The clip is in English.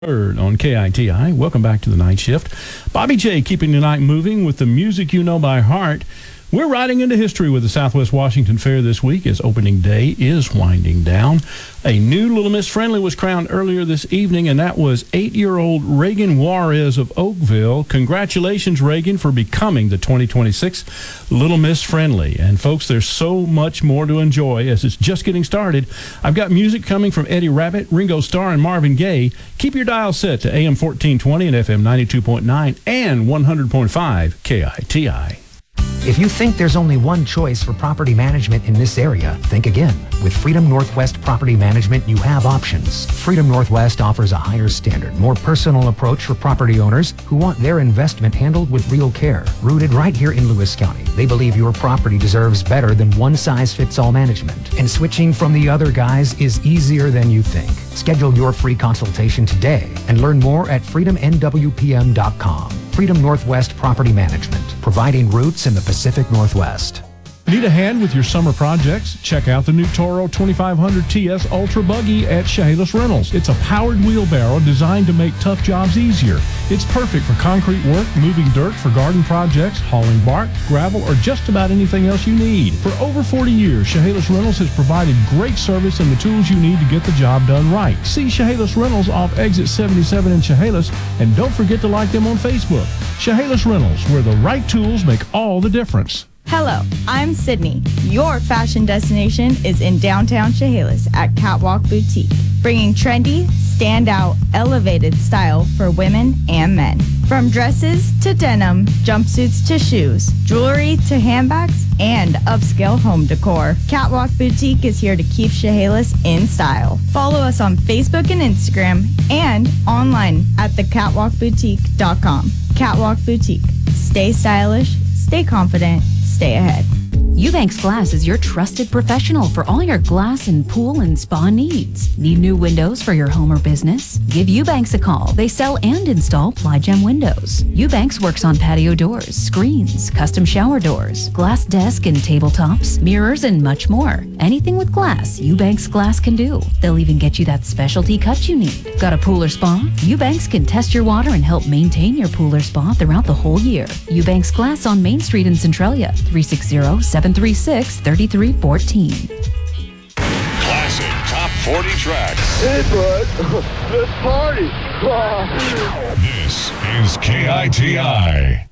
Third on KITI. Welcome back to the night shift. Bobby J keeping the night moving with the music you know by heart. We're riding into history with the Southwest Washington Fair this week as opening day is winding down. A new Little Miss Friendly was crowned earlier this evening, and that was 8-year-old Reagan Juarez of Oakville. Congratulations, Reagan, for becoming the 2026 Little Miss Friendly. And, folks, there's so much more to enjoy as it's just getting started. I've got music coming from Eddie Rabbitt, Ringo Starr, and Marvin Gaye. Keep your dial set to AM 1420 and FM 92.9 and 100.5 KITI. If you think there's only one choice for property management in this area, think again. With Freedom Northwest Property Management, you have options. Freedom Northwest offers a higher standard, more personal approach for property owners who want their investment handled with real care. Rooted right here in Lewis County, they believe your property deserves better than one-size-fits-all management. And switching from the other guys is easier than you think. Schedule your free consultation today and learn more at freedomnwpm.com. Freedom Northwest Property Management, providing roots in the Pacific Northwest. Need a hand with your summer projects? Check out the new Toro 2500 TS Ultra Buggy at Chehalis Rentals. It's a powered wheelbarrow designed to make tough jobs easier. It's perfect for concrete work, moving dirt for garden projects, hauling bark, gravel, or just about anything else you need. For over 40 years, Chehalis Rentals has provided great service and the tools you need to get the job done right. See Chehalis Rentals off Exit 77 in Chehalis, and don't forget to like them on Facebook. Chehalis Rentals, where the right tools make all the difference. Hello, I'm Sydney. Your fashion destination is in downtown Chehalis at Catwalk Boutique, bringing trendy, standout, elevated style for women and men. From dresses to denim, jumpsuits to shoes, jewelry to handbags, and upscale home decor, Catwalk Boutique is here to keep Chehalis in style. Follow us on Facebook and Instagram and online at thecatwalkboutique.com. Catwalk Boutique. Stay stylish, stay confident, stay ahead. Eubanks Glass is your trusted professional for all your glass and pool and spa needs. Need new windows for your home or business? Give Eubanks a call. They sell and install Ply-Gem windows. Eubanks works on patio doors, screens, custom shower doors, glass desk and tabletops, mirrors, and much more. Anything with glass, Eubanks Glass can do. They'll even get you that specialty cut you need. Got a pool or spa? Eubanks can test your water and help maintain your pool or spa throughout the whole year. Eubanks Glass on Main Street in Centralia, 360-736-3314. Classic Top 40 Tracks. Hey, bud. Let's party. This is KITI.